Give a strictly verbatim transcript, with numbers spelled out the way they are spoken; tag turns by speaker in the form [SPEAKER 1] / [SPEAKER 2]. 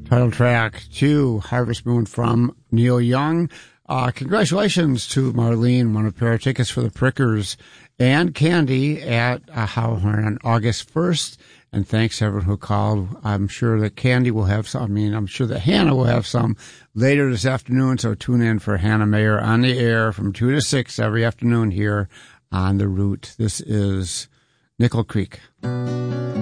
[SPEAKER 1] Title track to Harvest Moon from Neil Young. Uh, congratulations to Marlene, won a pair of tickets for the Prickers and Candy at uh, Howhorn on August first. And thanks to everyone who called. I'm sure that Candy will have some. I mean, I'm sure that Hannah will have some later this afternoon. So tune in for Hannah Mayer on the air from two to six every afternoon here on The Root. This is Nickel Creek.